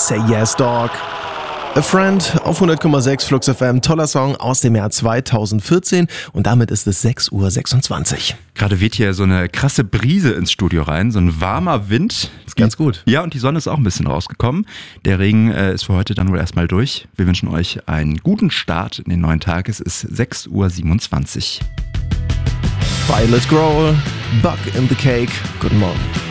Say Yes Dog. A Friend auf 100,6 Flux FM, toller Song aus dem Jahr 2014 und damit ist es 6:26 Uhr. Gerade weht hier so eine krasse Brise ins Studio rein, so ein warmer Wind. Ist ganz gut. Ja, und die Sonne ist auch ein bisschen rausgekommen. Der Regen ist für heute dann wohl erstmal durch. Wir wünschen euch einen guten Start in den neuen Tag. Es ist 6:27 Uhr. Violet Grohl, Bug in the Cake. Guten Morgen.